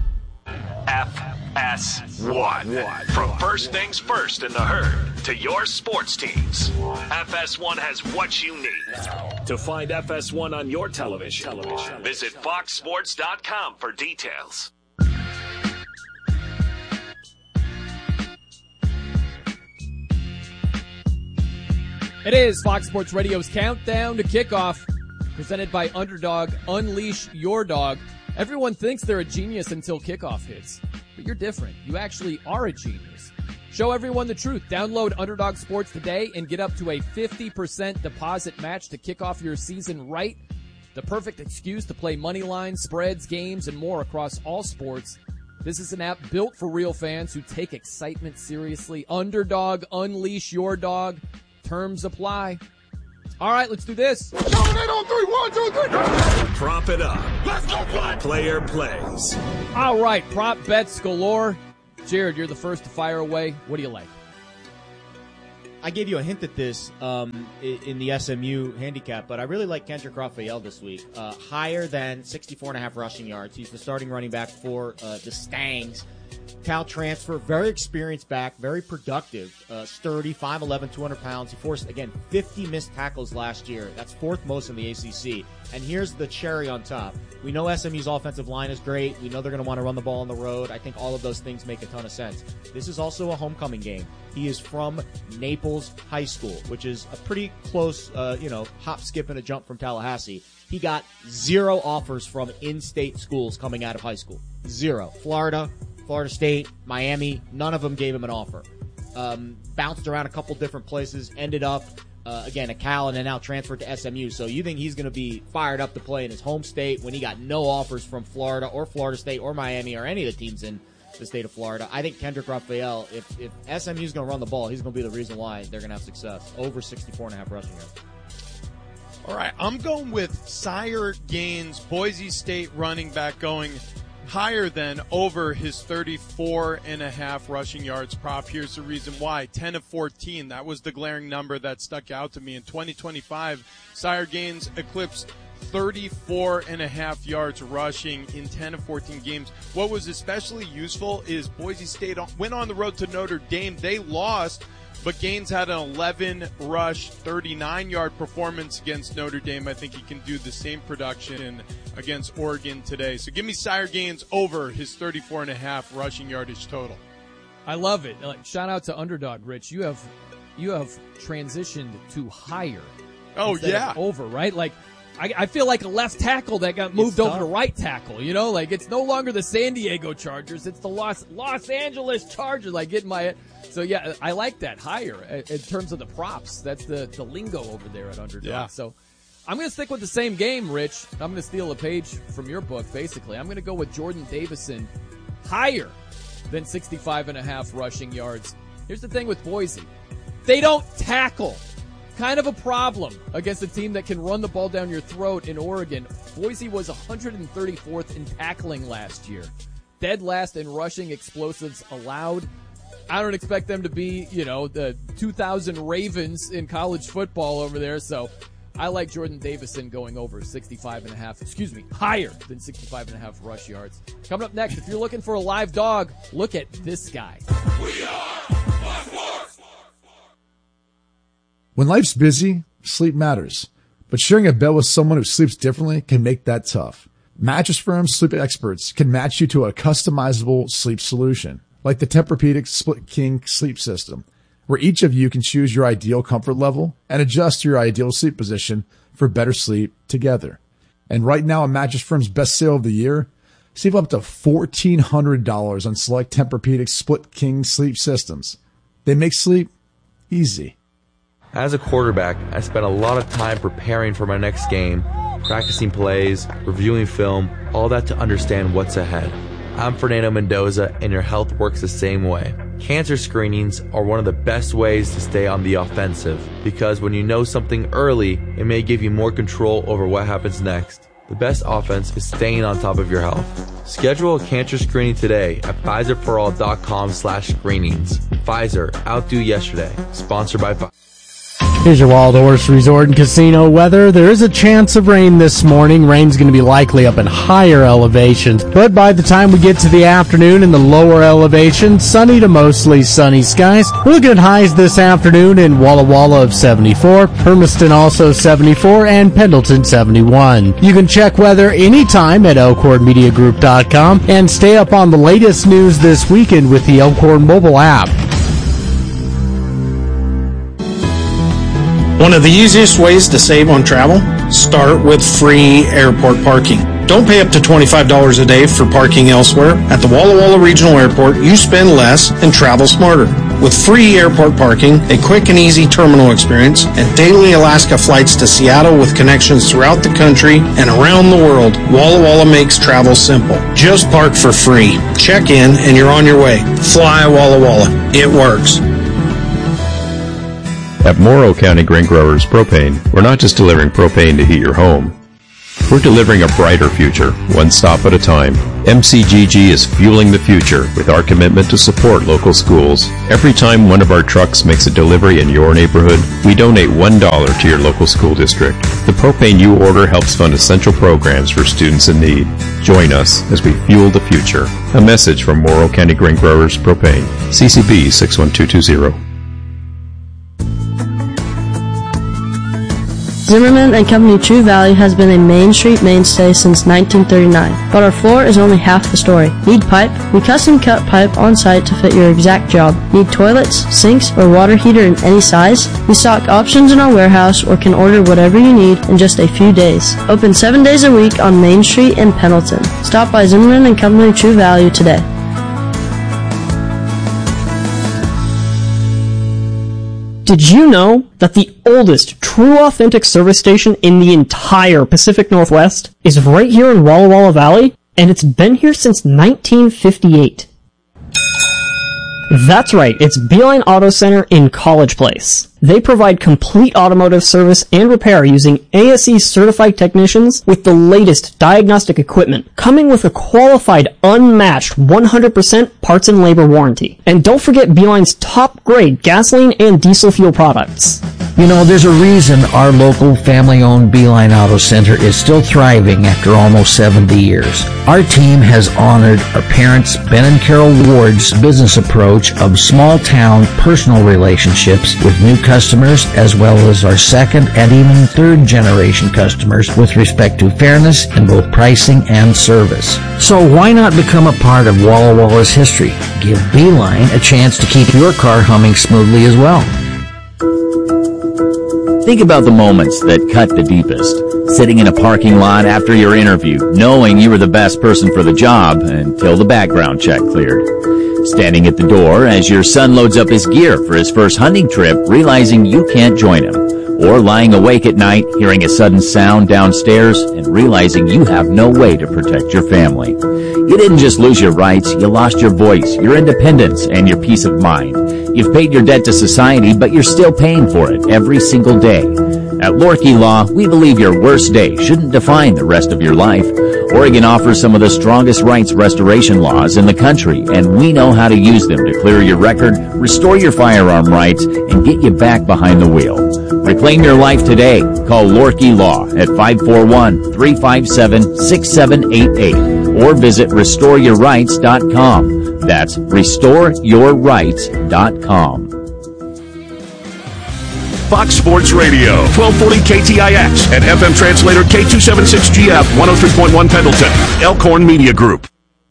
F S one. From first things first in the herd to your sports teams, F S one has what you need. To find F S one on your television, television. Visit fox sports dot com for details. It is Fox Sports Radio's Countdown to Kickoff, presented by Underdog. Unleash your dog. Everyone thinks they're a genius until kickoff hits. but you're different. You actually are a genius. Show everyone the truth. Download Underdog Sports today and get up to a fifty percent deposit match to kick off your season right. The perfect excuse to play money lines, spreads, games, and more across all sports. This is an app built for real fans who take excitement seriously. Underdog, unleash your dog. Terms apply. All right, let's do this. Prop it up. Let's go play. Player plays. All right, prop bets galore. Jared, you're the first to fire away. What do you like? I gave you a hint at this um, in the S M U handicap, but I really like Kendrick Raphael this week. Uh, higher than sixty-four and a half rushing yards. He's the starting running back for uh, the Stangs. Cal transfer, very experienced back, very productive, uh, sturdy, five eleven, two hundred pounds. He forced, again, fifty missed tackles last year. That's fourth most in the A C C. And here's the cherry on top. We know S M U's offensive line is great. We know they're going to want to run the ball on the road. I think all of those things make a ton of sense. This is also a homecoming game. He is from Naples High School, which is a pretty close, uh, you know, hop, skip, and a jump from Tallahassee. He got zero offers from in-state schools coming out of high school. Zero. Florida, Florida State, Miami, none of them gave him an offer. Um, bounced around a couple different places, ended up, uh, again, at Cal, and then now transferred to S M U. So you think he's going to be fired up to play in his home state when he got no offers from Florida or Florida State or Miami or any of the teams in the state of Florida? I think Kendrick Raphael, if, if S M U is going to run the ball, he's going to be the reason why they're going to have success. Over sixty-four and a half rushing yards. All right, I'm going with Sire Gaines, Boise State running back, going higher than over his thirty-four and a half rushing yards prop. Here's the reason why. ten of fourteen. That was the glaring number that stuck out to me. In twenty twenty-five, Sire Gaines eclipsed thirty-four and a half yards rushing in ten of fourteen games. What was especially useful is Boise State went on the road to Notre Dame. They lost, but Gaines had an eleven rush, thirty-nine yard performance against Notre Dame. I think he can do the same production against Oregon today. So give me Sire Gaines over his thirty-four and a half rushing yardage total. I love it. Like, shout out to Underdog, Rich. You have you have transitioned to higher. Oh, yeah. Over, right? Like, I, I feel like a left tackle that got moved over to right tackle, you know? Like, it's no longer the San Diego Chargers. It's the Los Los Angeles Chargers. I get my – so, yeah, I like that higher in terms of the props. That's the, the lingo over there at Underdog. Yeah. So I'm going to stick with the same game, Rich. I'm going to steal a page from your book, basically. I'm going to go with Jordan Davison higher than sixty-five and a half rushing yards. Here's the thing with Boise. They don't tackle. Kind of a problem against a team that can run the ball down your throat in Oregon. Boise was one hundred thirty-fourth in tackling last year. Dead last in rushing explosives allowed. I don't expect them to be, you know, the two thousand Ravens in college football over there. So I like Jordan Davison going over sixty-five and a half, excuse me, higher than sixty-five and a half rush yards. Coming up next, if you're looking for a live dog, look at this guy. We are Sports. When life's busy, sleep matters. But sharing a bed with someone who sleeps differently can make that tough. Mattress Firm's sleep experts can match you to a customizable sleep solution, like the Tempur-Pedic Split King sleep system, where each of you can choose your ideal comfort level and adjust your ideal sleep position for better sleep together. And right now, at Mattress Firm's best sale of the year, save up to fourteen hundred dollars on select Tempur-Pedic Split King sleep systems. They make sleep easy. As a quarterback, I spent a lot of time preparing for my next game, practicing plays, reviewing film, all that to understand what's ahead. I'm Fernando Mendoza, and your health works the same way. Cancer screenings are one of the best ways to stay on the offensive, because when you know something early, it may give you more control over what happens next. The best offense is staying on top of your health. Schedule a cancer screening today at Pfizer For All dot com slash screenings. Pfizer, outdo yesterday. Sponsored by Pfizer. Here's your Wild Horse Resort and Casino weather. There is a chance of rain this morning. Rain's going to be likely up in higher elevations. But by the time we get to the afternoon in the lower elevations, sunny to mostly sunny skies. We're looking at highs this afternoon in Walla Walla of seventy-four, Hermiston also seventy-four, and Pendleton seventy-one. You can check weather anytime at elkhorn media group dot com and stay up on the latest news this weekend with the Elkhorn mobile app. One of the easiest ways to save on travel, start with free airport parking. Don't pay up to twenty-five dollars a day for parking elsewhere. At the Walla Walla Regional Airport, you spend less and travel smarter. With free airport parking, a quick and easy terminal experience, and daily Alaska flights to Seattle with connections throughout the country and around the world, Walla Walla makes travel simple. Just park for free. Check in and you're on your way. Fly Walla Walla. It works. At Morrow County Grain Growers Propane, we're not just delivering propane to heat your home. We're delivering a brighter future, one stop at a time. M C G G is fueling the future with our commitment to support local schools. Every time one of our trucks makes a delivery in your neighborhood, we donate one dollar to your local school district. The propane you order helps fund essential programs for students in need. Join us as we fuel the future. A message from Morrow County Grain Growers Propane. C C B six one two two zero. Zimmerman and Company True Value has been a Main Street mainstay since nineteen thirty-nine, but our floor is only half the story. Need pipe? We custom cut pipe on site to fit your exact job. Need toilets, sinks, or water heater in any size? We stock options in our warehouse or can order whatever you need in just a few days. Open seven days a week on Main Street in Pendleton. Stop by Zimmerman and Company True Value today. Did you know that the oldest true authentic service station in the entire Pacific Northwest is right here in Walla Walla Valley? And it's been here since nineteen fifty-eight. That's right, it's Beeline Auto Center in College Place. They provide complete automotive service and repair using A S E certified technicians with the latest diagnostic equipment, coming with a qualified, unmatched one hundred percent parts and labor warranty. And don't forget Beeline's top grade gasoline and diesel fuel products. You know, there's a reason our local family-owned Beeline Auto Center is still thriving after almost seventy years. Our team has honored our parents, Ben and Carol Ward's business approach of small-town personal relationships with new customers, as well as our second and even third-generation customers with respect to fairness in both pricing and service. So why not become a part of Walla Walla's history? Give Beeline a chance to keep your car humming smoothly as well. Think about the moments that cut the deepest. Sitting in a parking lot after your interview, knowing you were the best person for the job until the background check cleared. Standing at the door as your son loads up his gear for his first hunting trip, realizing you can't join him. Or lying awake at night, hearing a sudden sound downstairs and realizing you have no way to protect your family. You didn't just lose your rights, you lost your voice, your independence, and your peace of mind. You've paid your debt to society, but you're still paying for it every single day. At Lorkey Law, we believe your worst day shouldn't define the rest of your life. Oregon offers some of the strongest rights restoration laws in the country, and we know how to use them to clear your record, restore your firearm rights, and get you back behind the wheel. Reclaim your life today. Call Lorkey Law at five four one, three five seven, six seven eight eight or visit restore your rights dot com. That's restore your rights dot com. Fox Sports Radio, twelve forty K T I X and F M translator K two seventy-six G F, one oh three point one Pendleton, Elkhorn Media Group.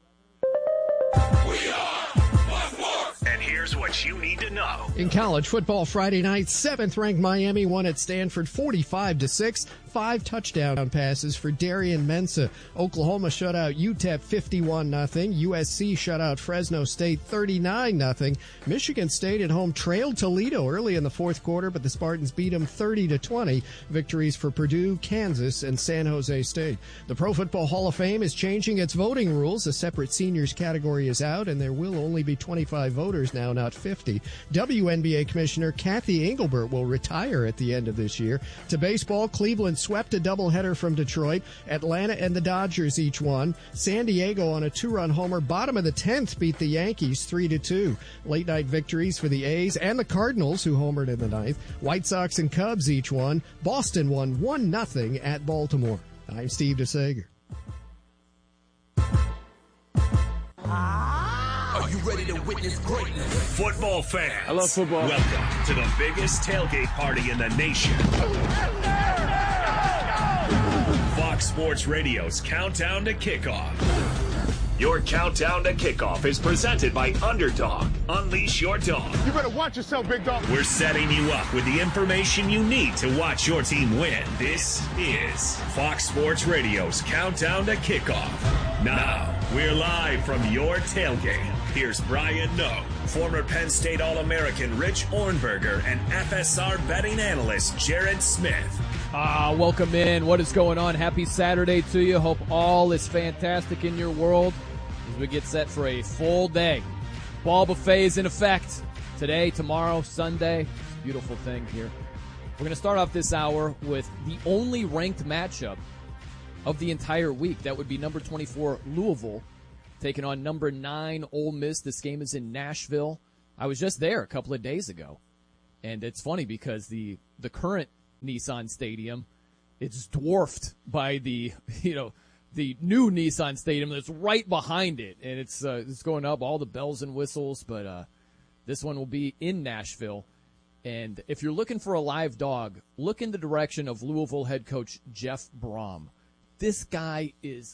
In college football Friday night, seventh-ranked Miami won at Stanford forty-five to six. Five touchdown passes for Darian Mensah. Oklahoma shut out U T E P fifty-one nothing. U S C shut out Fresno State thirty-nine nothing. Michigan State at home trailed Toledo early in the fourth quarter, but the Spartans beat them thirty to twenty. Victories for Purdue, Kansas, and San Jose State. The Pro Football Hall of Fame is changing its voting rules. A separate seniors category is out, and there will only be twenty-five voters now, not fifty. W N B A Commissioner Kathy Engelbert will retire at the end of this year. To baseball, Cleveland swept a doubleheader from Detroit. Atlanta and the Dodgers each won. San Diego on a two-run homer, bottom of the tenth, beat the Yankees three to two. Late-night victories for the A's and the Cardinals, who homered in the ninth. White Sox and Cubs each won. Boston won one nothing at Baltimore. I'm Steve DeSager. Are you ready to witness greatness? Football fans. I love football. Welcome to the biggest tailgate party in the nation. Fox Sports Radio's countdown to kickoff. Your countdown to kickoff is presented by Underdog. Unleash your dog. You better watch yourself, big dog. We're setting you up with the information you need to watch your team win. This is Fox Sports Radio's Countdown to Kickoff. Now, we're live from your tailgate. Here's Brian Noe, former Penn State All-American Rich Ornberger, and F S R betting analyst Jared Smith. Ah, welcome in. What is going on? Happy Saturday to you. Hope all is fantastic in your world as we get set for a full day. Ball buffet is in effect today, tomorrow, Sunday. It's a beautiful thing here. We're going to start off this hour with the only ranked matchup of the entire week. That would be number twenty-four, Louisville, taking on number nine, Ole Miss. This game is in Nashville. I was just there a couple of days ago. And it's funny because the, the current Nissan Stadium, it's dwarfed by the, you know, the new Nissan Stadium that's right behind it. And it's, uh, it's going up, all the bells and whistles. But uh, this one will be in Nashville. And if you're looking for a live dog, look in the direction of Louisville head coach Jeff Brom. This guy is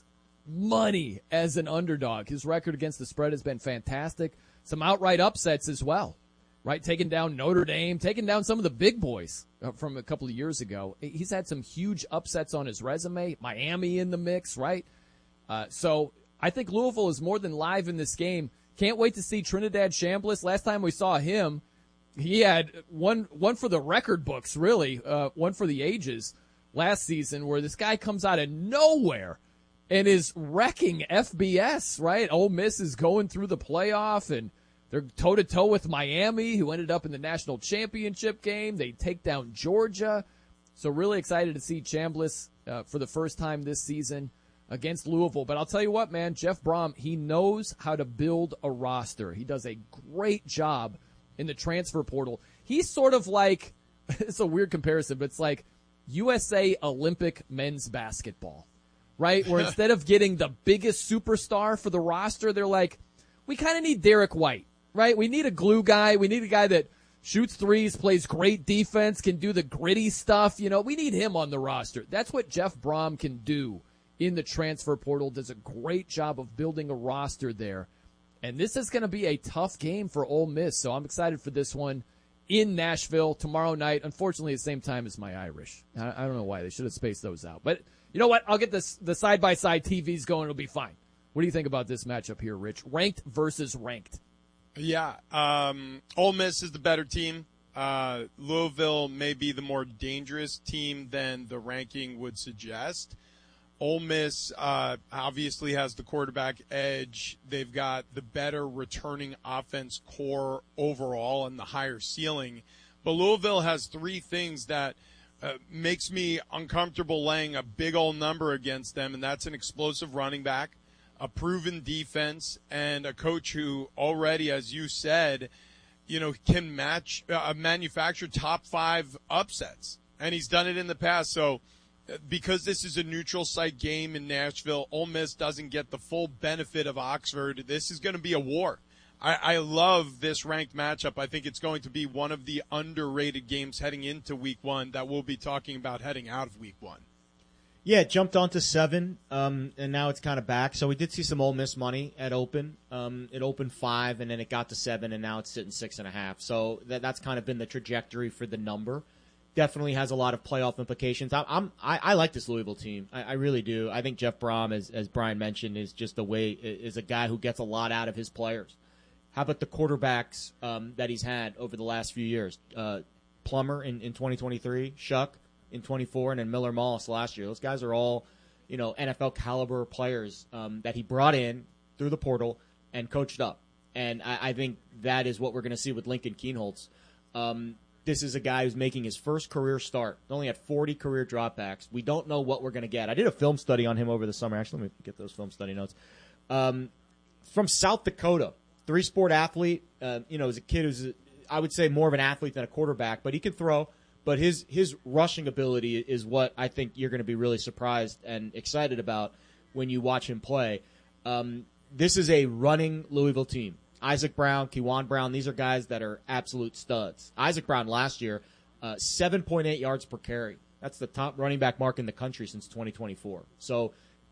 money as an underdog. His record against the spread has been fantastic. Some outright upsets as well, right? Taking down Notre Dame, taking down some of the big boys from a couple of years ago. He's had some huge upsets on his resume. Miami in the mix, right? Uh, so I think Louisville is more than live in this game. Can't wait to see Trinidad Chambliss. Last time we saw him, he had one one for the record books, really, uh, one for the ages last season, where this guy comes out of nowhere and is wrecking F B S, right? Ole Miss is going through the playoff, and they're toe-to-toe with Miami, who ended up in the national championship game. They take down Georgia. So really excited to see Chambliss uh, for the first time this season against Louisville. But I'll tell you what, man, Jeff Brom, he knows how to build a roster. He does a great job in the transfer portal. He's sort of like, it's a weird comparison, but it's like U S A Olympic men's basketball, right? Where instead of getting the biggest superstar for the roster, they're like, we kind of need Derek White, right? We need a glue guy. We need a guy that shoots threes, plays great defense, can do the gritty stuff. You know, we need him on the roster. That's what Jeff Brom can do in the transfer portal. Does a great job of building a roster there. And this is going to be a tough game for Ole Miss, so I'm excited for this one in Nashville tomorrow night. Unfortunately, at the same time as my Irish. I, I don't know why. They should have spaced those out. But you know what? I'll get this, the side-by-side T Vs going. It'll be fine. What do you think about this matchup here, Rich? Ranked versus ranked. Yeah, um, Ole Miss is the better team. Uh, Louisville may be the more dangerous team than the ranking would suggest. Ole Miss uh, obviously has the quarterback edge. They've got the better returning offense core overall and the higher ceiling. But Louisville has three things that uh, makes me uncomfortable laying a big old number against them, and that's an explosive running back, a proven defense, and a coach who already, as you said, you know, can match, uh, manufacture top five upsets. And he's done it in the past. So because this is a neutral site game in Nashville, Ole Miss doesn't get the full benefit of Oxford. This is going to be a war. I, I love this ranked matchup. I think it's going to be one of the underrated games heading into week one that we'll be talking about heading out of week one. Yeah, it jumped on to seven, um, and now it's kind of back. So we did see some Ole Miss money at open. Um, it opened five, and then it got to seven, and now it's sitting six and a half. So that, that's kind of been the trajectory for the number. Definitely has a lot of playoff implications. I'm, I'm I, I like this Louisville team. I, I really do. I think Jeff Brom, as as Brian mentioned, is just a way is a guy who gets a lot out of his players. How about the quarterbacks um, that he's had over the last few years? Uh, Plummer in, in twenty twenty-three, Shuck in twenty-four, and then Miller Moss last year. Those guys are all, you know, N F L caliber players um, that he brought in through the portal and coached up. And I, I think that is what we're going to see with Lincoln Kienholz. Um, This is a guy who's making his first career start. He only had forty career dropbacks. We don't know what we're going to get. I did a film study on him over the summer. Actually, let me get those film study notes. Um, from South Dakota, three-sport athlete. Uh, you know, as a kid who's, I would say, more of an athlete than a quarterback, but he can throw. But his his rushing ability is what I think you're going to be really surprised and excited about when you watch him play. Um, this is a running Louisville team. Isaac Brown, Kewan Brown, these are guys that are absolute studs. Isaac Brown last year, uh, seven point eight yards per carry. That's the top running back mark in the country since twenty twenty-four. So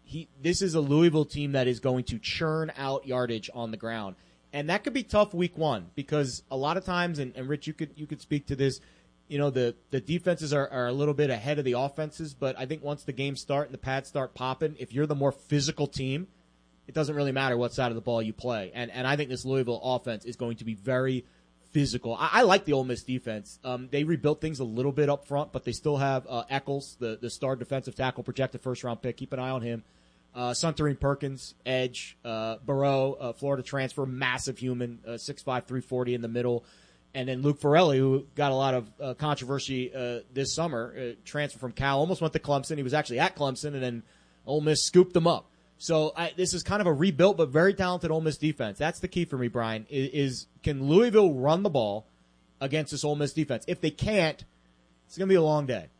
he this is a Louisville team that is going to churn out yardage on the ground. And that could be tough week one because a lot of times, and, and Rich, you could you could speak to this, you know, the, the defenses are, are a little bit ahead of the offenses, but I think once the games start and the pads start popping, if you're the more physical team, it doesn't really matter what side of the ball you play. And and I think this Louisville offense is going to be very physical. I, I like the Ole Miss defense. Um, they rebuilt things a little bit up front, but they still have uh, Eccles, the, the star defensive tackle, projected first-round pick. Keep an eye on him. Uh, Suntarine Perkins, edge, uh, Burrow, uh, Florida transfer, massive human, uh, six five, three forty in the middle. And then Luke Farrelly, who got a lot of uh, controversy uh, this summer, uh, transfer from Cal, almost went to Clemson. He was actually at Clemson, and then Ole Miss scooped him up. So I, this is kind of a rebuilt but very talented Ole Miss defense. That's the key for me, Brian, is, is can Louisville run the ball against this Ole Miss defense? If they can't, it's going to be a long day.